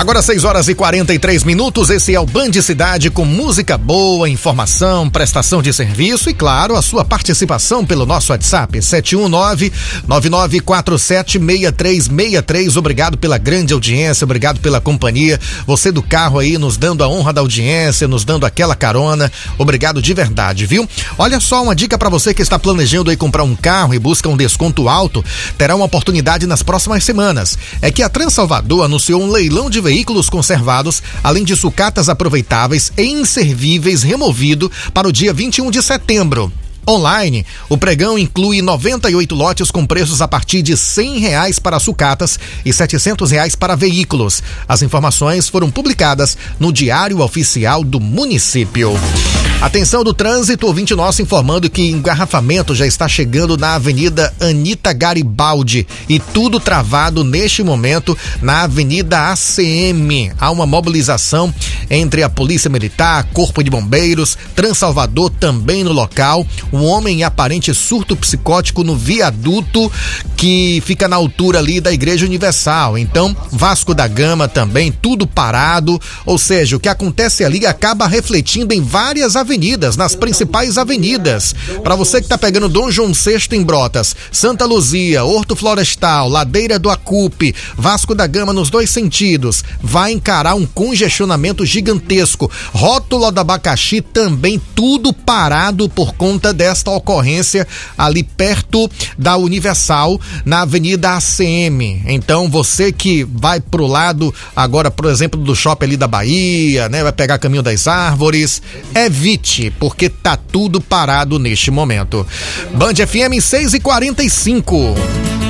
Agora 6h43, esse é o Band Cidade com música boa, informação, prestação de serviço e, claro, a sua participação pelo nosso WhatsApp, 719-9947-6363. Obrigado pela grande audiência, obrigado pela companhia. Você do carro aí nos dando a honra da audiência, nos dando aquela carona. Obrigado de verdade, viu? Olha só, uma dica para você que está planejando aí comprar um carro e busca um desconto alto, terá uma oportunidade nas próximas semanas. É que a Transalvador anunciou um leilão de veículos conservados, além de sucatas aproveitáveis e inservíveis removido para o dia 21 de setembro. Online, o pregão inclui 98 lotes com preços a partir de R$100 para sucatas e R$700 para veículos. As informações foram publicadas no Diário Oficial do município. Atenção do trânsito, ouvinte nosso informando que engarrafamento já está chegando na Avenida Anita Garibaldi e tudo travado neste momento na Avenida ACM. Há uma mobilização entre a Polícia Militar, Corpo de Bombeiros, Transalvador também no local. Um homem em aparente surto psicótico no viaduto que fica na altura ali da Igreja Universal. Então, Vasco da Gama também, tudo parado, ou seja, o que acontece ali acaba refletindo em várias avenidas, nas principais avenidas. Para você que está pegando Dom João VI em Brotas, Santa Luzia, Horto Florestal, Ladeira do Acupe, Vasco da Gama nos dois sentidos, vai encarar um congestionamento gigantesco. Rótulo do Abacaxi também, tudo parado por conta desta ocorrência ali perto da Universal, na Avenida ACM. Então, você que vai pro lado agora, por exemplo, do shopping ali da Bahia, né, vai pegar Caminho das Árvores, evite, porque tá tudo parado neste momento. Band FM 6h45.